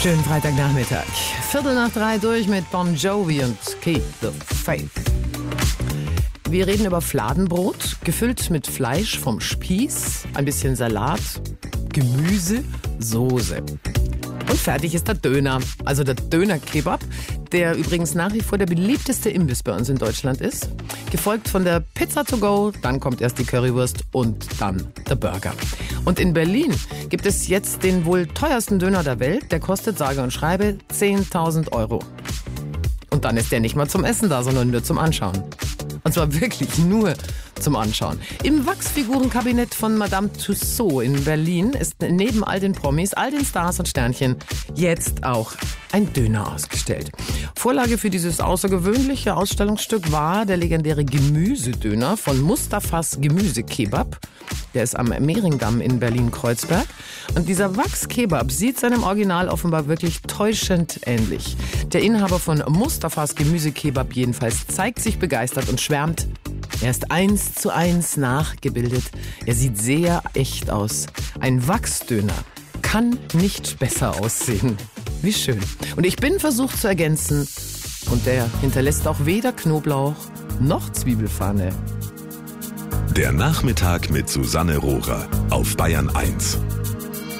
Schönen Freitagnachmittag. 2:45 durch mit Bon Jovi und Keep the Faith. Wir reden über Fladenbrot, gefüllt mit Fleisch vom Spieß, ein bisschen Salat, Gemüse, Soße. Und fertig ist der Döner, also der Döner-Kebab, der übrigens nach wie vor der beliebteste Imbiss bei uns in Deutschland ist. Gefolgt von der Pizza to go, dann kommt erst die Currywurst und dann der Burger. Und in Berlin gibt es jetzt den wohl teuersten Döner der Welt, der kostet sage und schreibe 10.000 Euro. Und dann ist der nicht mal zum Essen da, sondern nur zum Anschauen. Und zwar wirklich nur zum Anschauen. Im Wachsfigurenkabinett von Madame Tussauds in Berlin ist neben all den Promis, all den Stars und Sternchen jetzt auch ein Döner ausgestellt. Vorlage für dieses außergewöhnliche Ausstellungsstück war der legendäre Gemüsedöner von Mustafas Gemüsekebab. Der ist am Mehringdamm in Berlin-Kreuzberg. Und dieser Wachskebab sieht seinem Original offenbar wirklich täuschend ähnlich. Der Inhaber von Mustafas Gemüsekebab jedenfalls zeigt sich begeistert und schwärmt. Er ist 1:1 nachgebildet. Er sieht sehr echt aus. Ein Wachsdöner kann nicht besser aussehen. Wie schön. Und ich bin versucht zu ergänzen. Und der hinterlässt auch weder Knoblauch noch Zwiebelfahne. Der Nachmittag mit Susanne Rohrer auf Bayern 1.